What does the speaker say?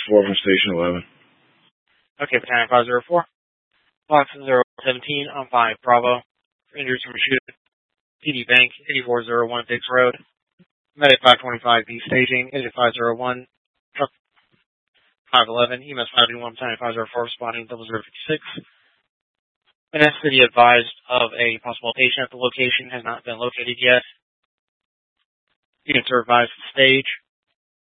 4 from Station 11. Okay, Battalion 504. Box 017 on 5 Bravo. For injuries from a shooting. TD Bank, 8401 Dix Road. Medic 525 B staging, Exit 501. Truck 511, EMS 521, Battalion 504 responding 0056. Vanessa City advised of a possible patient at the location has not been located yet. Units are advised to stage.